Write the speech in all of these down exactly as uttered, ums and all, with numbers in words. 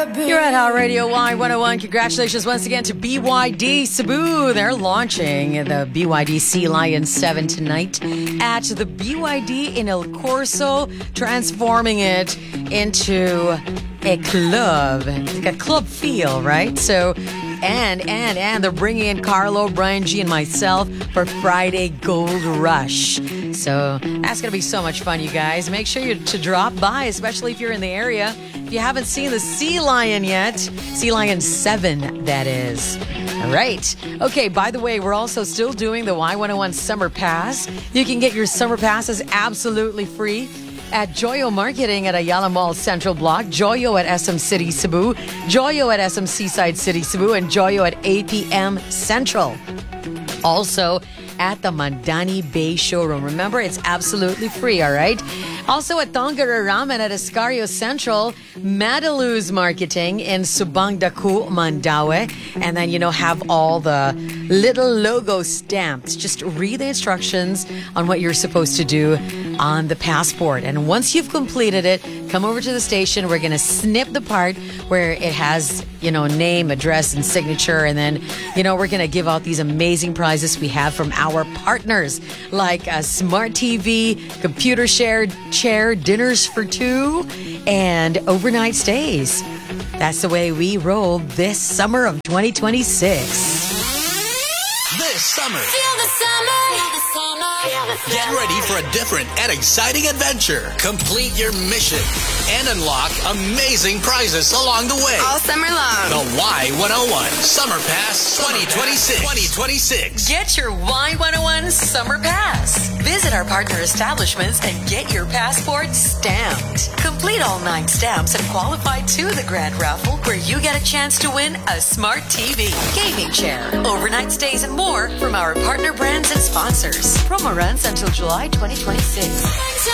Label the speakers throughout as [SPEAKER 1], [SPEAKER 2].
[SPEAKER 1] You're at Hot Radio Y one oh one. Congratulations once again to B Y D Cebu. They're launching the B Y D Sea Lion seven tonight at the B Y D in El Corso, transforming it into a club. Like a club feel, right? So, and, and, and they're bringing in Carlo, Brian G, and myself for Friday Gold Rush. So that's going to be so much fun, you guys. Make sure you to drop by, especially if you're in the area. If you haven't seen the Sea Lion yet, Sea Lion seven, that is. All right. Okay, by the way, we're also still doing the Y one oh one Summer Pass. You can get your Summer Passes absolutely free at Joyo Marketing at Ayala Mall Central Block, Joyo at S M City Cebu, Joyo at S M Seaside City Cebu, and Joyo at A P M Central. Also at the Mandani Bay Showroom. Remember, it's absolutely free, all right? Also at Tongara Ramen at Escario Central, Madaluz Marketing in Subang Daku, Mandaue. And then, you know, have all the little logo stamps. Just read the instructions on what you're supposed to do on the passport. And once you've completed it, come over to the station. We're going to snip the part where it has, you know, name, address, and signature. And then, you know, we're going to give out these amazing prizes we have from our partners, like a smart T V, computer shared chair, dinners for two, and overnight stays. That's the way we roll this summer of twenty twenty-six.
[SPEAKER 2] This summer,
[SPEAKER 3] Feel the summer. Feel the summer. Feel the summer.
[SPEAKER 2] get ready for a different and exciting adventure. Complete your mission and unlock amazing prizes along the way.
[SPEAKER 3] All summer long.
[SPEAKER 2] The Y one oh one Summer Pass twenty twenty-six. twenty twenty-six.
[SPEAKER 1] Get your Y one oh one Summer Pass. Visit our partner establishments and get your passport stamped. Complete all nine stamps and qualify to the grand raffle, where you get a chance to win a smart T V, gaming chair, overnight stays, and more from our partner brands and sponsors. Promo runs until July twenty twenty-six.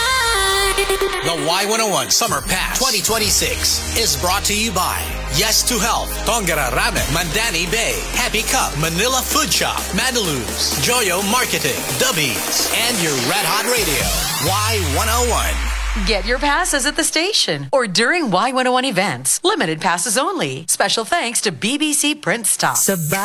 [SPEAKER 2] The Y one oh one Summer Pass twenty twenty-six is brought to you by Yes to Health, Tongara Ramen, Mandani Bay, Happy Cup, Manila Food Shop, Madaluz, Joyo Marketing, Dubbies, and your Red Hot Radio, Y one oh one.
[SPEAKER 1] Get your passes at the station or during Y one oh one events. Limited passes only. Special thanks to B B C Print Stop.